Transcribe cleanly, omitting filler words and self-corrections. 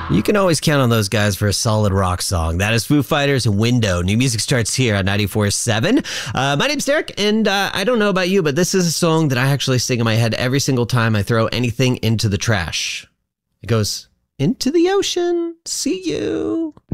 You can always count on those guys for a solid rock song. That is Foo Fighters' Window. New music starts here on 94.7. My name's Derek, and I don't know about you, but this is a song that I actually sing in my head every single time I throw anything into the trash. It goes, into the ocean, see you.